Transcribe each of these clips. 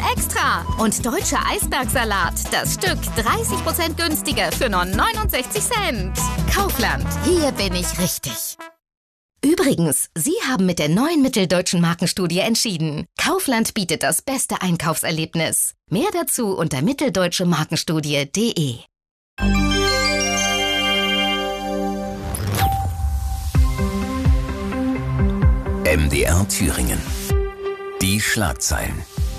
extra. Und deutscher Eisbergsalat, das Stück 30% günstiger für nur 69 Cent. Kaufland, hier bin ich richtig. Übrigens, Sie haben mit der neuen Mitteldeutschen Markenstudie entschieden. Kaufland bietet das beste Einkaufserlebnis. Mehr dazu unter mitteldeutschemarkenstudie.de. MDR Thüringen. Die Schlagzeilen.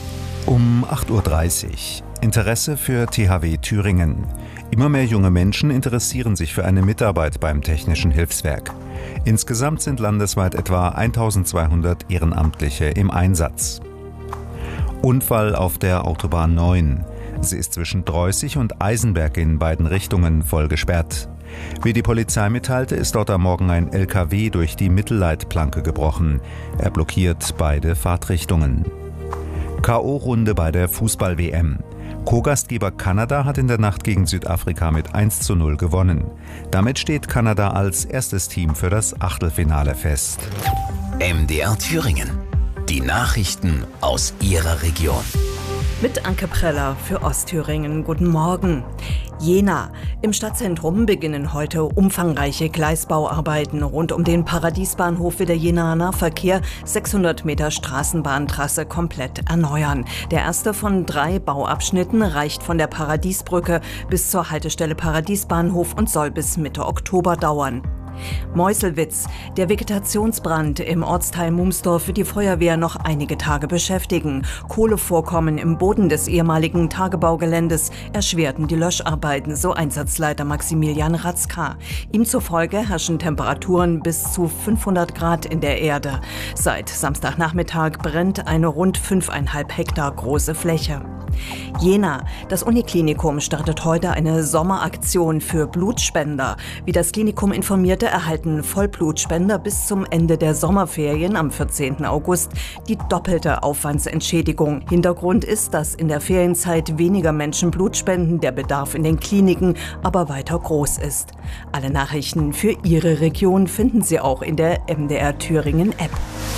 Um 8:30 Uhr. Interesse für THW Thüringen. Immer mehr junge Menschen interessieren sich für eine Mitarbeit beim Technischen Hilfswerk. Insgesamt sind landesweit etwa 1200 Ehrenamtliche im Einsatz. Unfall auf der Autobahn 9. Sie ist zwischen Dreußig und Eisenberg in beiden Richtungen voll gesperrt. Wie die Polizei mitteilte, ist dort am Morgen ein LKW durch die Mittelleitplanke gebrochen. Er blockiert beide Fahrtrichtungen. K.O.-Runde bei der Fußball-WM. Co-Gastgeber Kanada hat in der Nacht gegen Südafrika mit 1:0 gewonnen. Damit steht Kanada als erstes Team für das Achtelfinale fest. MDR Thüringen. Die Nachrichten aus Ihrer Region. Mit Anke Preller für Ostthüringen. Guten Morgen. Jena. Im Stadtzentrum beginnen heute umfangreiche Gleisbauarbeiten rund um den Paradiesbahnhof will der Jenaer Nahverkehr 600 Meter Straßenbahntrasse komplett erneuern. Der erste von 3 Bauabschnitten reicht von der Paradiesbrücke bis zur Haltestelle Paradiesbahnhof und soll bis Mitte Oktober dauern. Meuselwitz. Der Vegetationsbrand im Ortsteil Mumsdorf wird die Feuerwehr noch einige Tage beschäftigen. Kohlevorkommen im Boden des ehemaligen Tagebaugeländes erschwerten die Löscharbeiten, so Einsatzleiter Maximilian Ratzka. Ihm zufolge herrschen Temperaturen bis zu 500 Grad in der Erde. Seit Samstagnachmittag brennt eine rund 5,5 Hektar große Fläche. Jena. Das Uniklinikum startet heute eine Sommeraktion für Blutspender. Wie das Klinikum informierte, erhalten Vollblutspender bis zum Ende der Sommerferien am 14. August die doppelte Aufwandsentschädigung. Hintergrund ist, dass in der Ferienzeit weniger Menschen Blut spenden, der Bedarf in den Kliniken aber weiter groß ist. Alle Nachrichten für Ihre Region finden Sie auch in der MDR Thüringen App.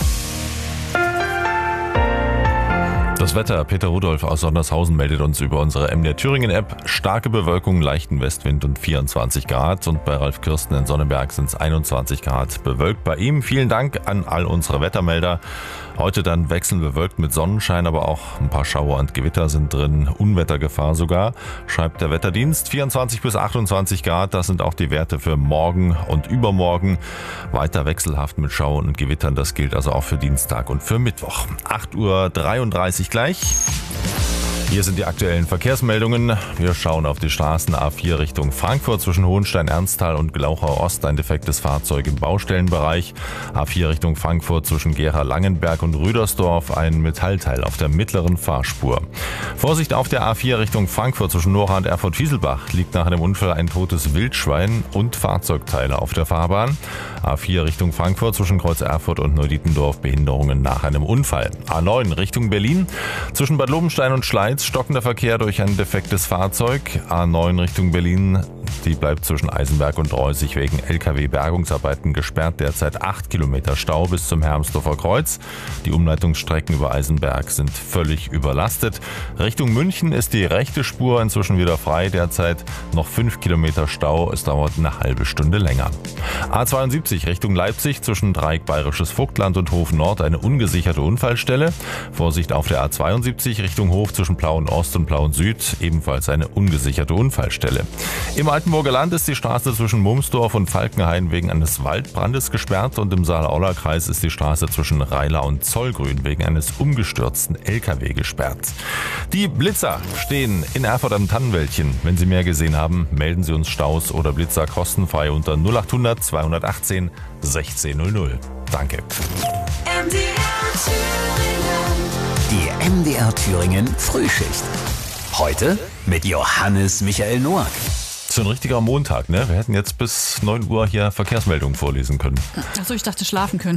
Das Wetter, Peter Rudolph aus Sondershausen meldet uns über unsere MDR Thüringen App. Starke Bewölkung, leichten Westwind und 24 Grad. Und bei Ralf Kirsten in Sonneberg sind es 21 Grad bewölkt bei ihm. Vielen Dank an all unsere Wettermelder. Heute dann wechselnd bewölkt mit Sonnenschein, aber auch ein paar Schauer und Gewitter sind drin. Unwettergefahr sogar, schreibt der Wetterdienst. 24 bis 28 Grad, das sind auch die Werte für morgen und übermorgen. Weiter wechselhaft mit Schauern und Gewittern, das gilt also auch für Dienstag und für Mittwoch. 8:33 Uhr gleich. Hier sind die aktuellen Verkehrsmeldungen. Wir schauen auf die Straßen A4 Richtung Frankfurt zwischen Hohenstein-Ernsthal und Glauchau Ost. Ein defektes Fahrzeug im Baustellenbereich. A4 Richtung Frankfurt zwischen Gera-Langenberg und Rüdersdorf. Ein Metallteil auf der mittleren Fahrspur. Vorsicht auf der A4 Richtung Frankfurt zwischen Nora und Erfurt-Fieselbach. Liegt nach einem Unfall ein totes Wildschwein und Fahrzeugteile auf der Fahrbahn. A4 Richtung Frankfurt zwischen Kreuz Erfurt und Neudietendorf. Behinderungen nach einem Unfall. A9 Richtung Berlin zwischen Bad Lobenstein und Schleiz. Stockender Verkehr durch ein defektes Fahrzeug. A9 Richtung Berlin, die bleibt zwischen Eisenberg und Dreußig wegen LKW-Bergungsarbeiten gesperrt. Derzeit 8 Kilometer Stau bis zum Hermsdorfer Kreuz. Die Umleitungsstrecken über Eisenberg sind völlig überlastet. Richtung München ist die rechte Spur inzwischen wieder frei. Derzeit noch 5 Kilometer Stau. Es dauert eine halbe Stunde länger. A72 Richtung Leipzig zwischen Dreieck Bayerisches Vogtland und Hof Nord eine ungesicherte Unfallstelle. Vorsicht auf der A72 Richtung Hof zwischen Plauen Ost und Plauen Süd, ebenfalls eine ungesicherte Unfallstelle. Im Altenburger Land ist die Straße zwischen Mumsdorf und Falkenhain wegen eines Waldbrandes gesperrt und im Saale-Aula-Kreis ist die Straße zwischen Reiler und Zollgrün wegen eines umgestürzten LKW gesperrt. Die Blitzer stehen in Erfurt am Tannenwäldchen. Wenn Sie mehr gesehen haben, melden Sie uns Staus oder Blitzer kostenfrei unter 0800 218 1600. Danke. Die MDR Thüringen Frühschicht. Heute mit Johannes Michael Noack. So ein richtiger Montag, ne? Wir hätten jetzt bis 9 Uhr hier Verkehrsmeldungen vorlesen können. Achso, ich dachte schlafen können.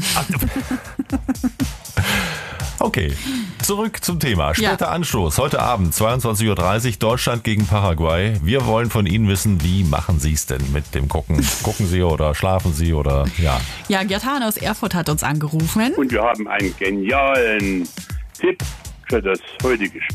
Okay, zurück zum Thema. Später Anstoß. Heute Abend, 22:30 Uhr, Deutschland gegen Paraguay. Wir wollen von Ihnen wissen, wie machen Sie es denn mit dem Gucken? Gucken Sie oder schlafen Sie oder ja? Ja, Gerd Hahn aus Erfurt hat uns angerufen. Und wir haben einen genialen Tipp für das heutige Spiel.